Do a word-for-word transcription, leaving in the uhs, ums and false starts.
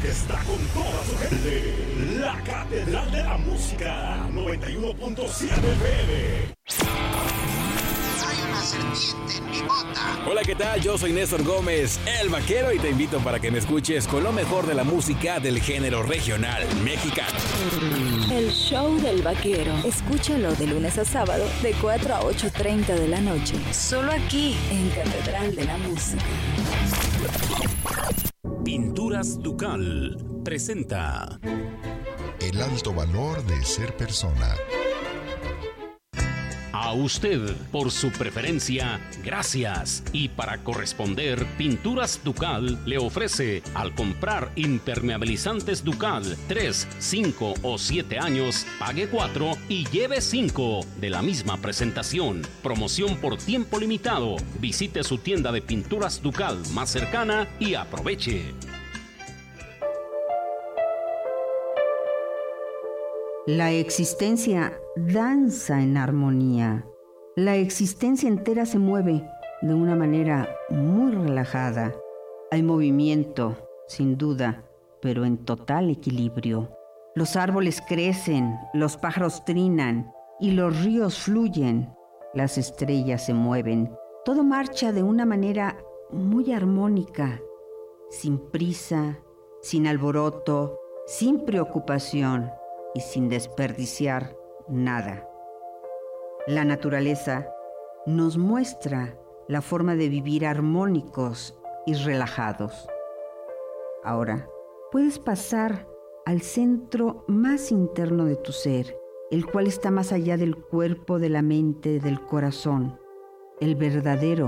está con toda su gente. La Catedral de la Música, noventa y uno punto siete F M. Hay una serpiente en mi bota. Hola, ¿qué tal? Yo soy Néstor Gómez, el vaquero, y te invito para que me escuches con lo mejor de la música del género regional mexicano. El show del vaquero. Escúchalo de lunes a sábado de cuatro a ocho treinta de la noche. Solo aquí en Catedral de la Música. Pinturas Ducal presenta el alto valor de ser persona. A usted, por su preferencia, gracias. Y para corresponder, Pinturas Ducal le ofrece, al comprar impermeabilizantes Ducal tres, cinco o siete años, pague cuatro y lleve cinco de la misma presentación. Promoción por tiempo limitado. Visite su tienda de Pinturas Ducal más cercana y aproveche. La existencia danza en armonía. La existencia entera se mueve de una manera muy relajada. Hay movimiento, sin duda, pero en total equilibrio. Los árboles crecen, los pájaros trinan y los ríos fluyen. Las estrellas se mueven. Todo marcha de una manera muy armónica, sin prisa, sin alboroto, sin preocupación y sin desperdiciar nada. La naturaleza nos muestra la forma de vivir armónicos y relajados. Ahora, puedes pasar al centro más interno de tu ser, el cual está más allá del cuerpo, de la mente, del corazón, el verdadero